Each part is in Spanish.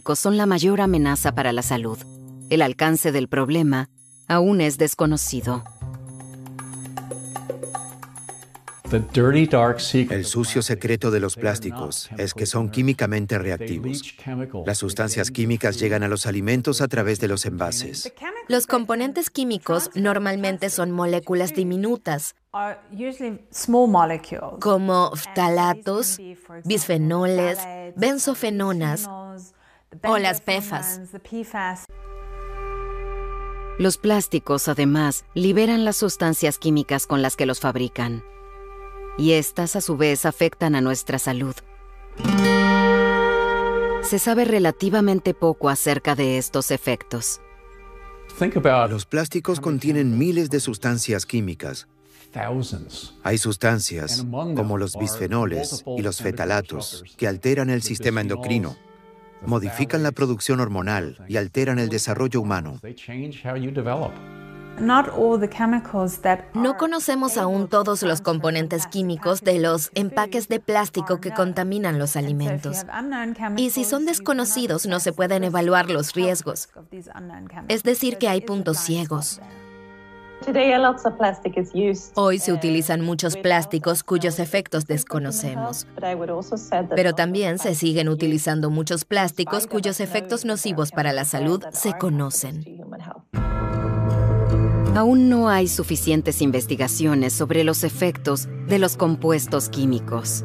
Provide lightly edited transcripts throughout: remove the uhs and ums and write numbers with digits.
plásticos son la mayor amenaza para la salud. El alcance del problema aún es desconocido. El sucio secreto de los plásticos es que son químicamente reactivos. Las sustancias químicas llegan a los alimentos a través de los envases. Los componentes químicos normalmente son moléculas diminutas, como ftalatos, bisfenoles, benzofenonas o las PFAS. Los plásticos, además, liberan las sustancias químicas con las que los fabrican. Y estas, a su vez, afectan a nuestra salud. Se sabe relativamente poco acerca de estos efectos. Los plásticos contienen miles de sustancias químicas. Hay sustancias, como los bisfenoles y los fetalatos, que alteran el sistema endocrino, modifican la producción hormonal y alteran el desarrollo humano. No conocemos aún todos los componentes químicos de los empaques de plástico que contaminan los alimentos. Y si son desconocidos, no se pueden evaluar los riesgos. Es decir, que hay puntos ciegos. Hoy se utilizan muchos plásticos cuyos efectos desconocemos. Pero también se siguen utilizando muchos plásticos cuyos efectos nocivos para la salud se conocen. Aún no hay suficientes investigaciones sobre los efectos de los compuestos químicos.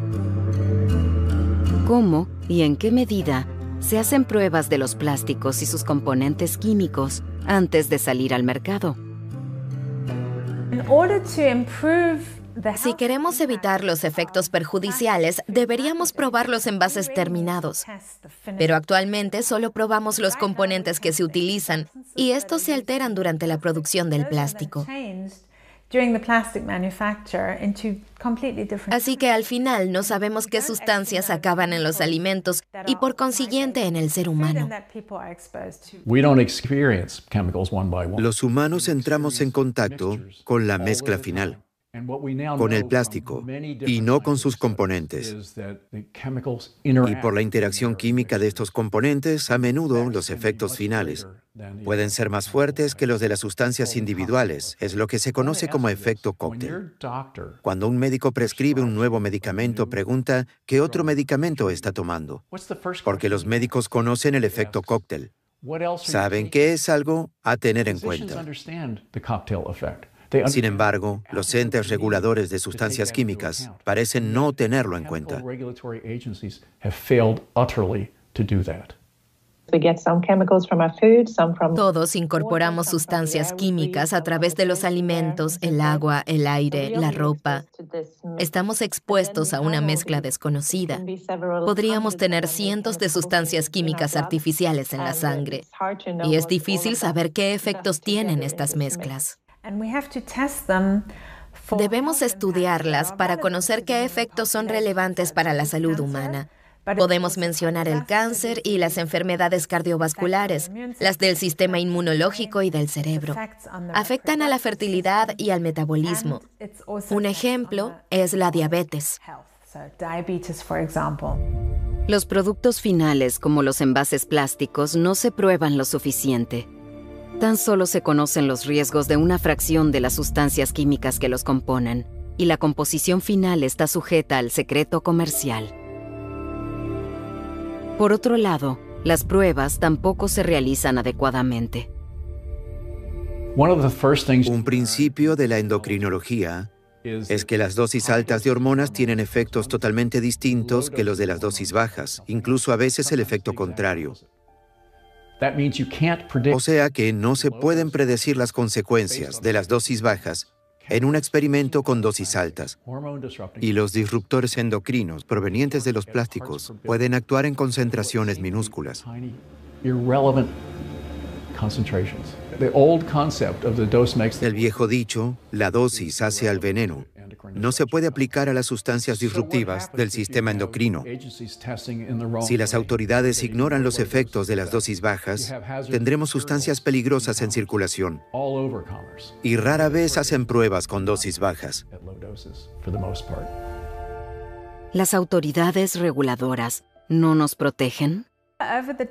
¿Cómo y en qué medida se hacen pruebas de los plásticos y sus componentes químicos antes de salir al mercado? Si queremos evitar los efectos perjudiciales, deberíamos probar los envases terminados. Pero actualmente solo probamos los componentes que se utilizan y estos se alteran durante la producción del plástico. Así que al final no sabemos qué sustancias acaban en los alimentos y por consiguiente en el ser humano. Los humanos entramos en contacto con la mezcla final, con el plástico, y no con sus componentes. Y por la interacción química de estos componentes, a menudo los efectos finales pueden ser más fuertes que los de las sustancias individuales. Es lo que se conoce como efecto cóctel. Cuando un médico prescribe un nuevo medicamento, pregunta qué otro medicamento está tomando, porque los médicos conocen el efecto cóctel. Saben que es algo a tener en cuenta. Sin embargo, los entes reguladores de sustancias químicas parecen no tenerlo en cuenta. Todos incorporamos sustancias químicas a través de los alimentos, el agua, el aire, la ropa. Estamos expuestos a una mezcla desconocida. Podríamos tener cientos de sustancias químicas artificiales en la sangre. Y es difícil saber qué efectos tienen estas mezclas. Debemos estudiarlas para conocer qué efectos son relevantes para la salud humana. Podemos mencionar el cáncer y las enfermedades cardiovasculares, las del sistema inmunológico y del cerebro. Afectan a la fertilidad y al metabolismo. Un ejemplo es la diabetes. Los productos finales, como los envases plásticos, no se prueban lo suficiente. Tan solo se conocen los riesgos de una fracción de las sustancias químicas que los componen, y la composición final está sujeta al secreto comercial. Por otro lado, las pruebas tampoco se realizan adecuadamente. Un principio de la endocrinología es que las dosis altas de hormonas tienen efectos totalmente distintos que los de las dosis bajas, incluso a veces el efecto contrario. O sea que no se pueden predecir las consecuencias de las dosis bajas en un experimento con dosis altas. Y los disruptores endocrinos provenientes de los plásticos pueden actuar en concentraciones minúsculas. El viejo dicho, la dosis hace al veneno, no se puede aplicar a las sustancias disruptivas del sistema endocrino. Si las autoridades ignoran los efectos de las dosis bajas, tendremos sustancias peligrosas en circulación. Y rara vez hacen pruebas con dosis bajas. ¿Las autoridades reguladoras no nos protegen?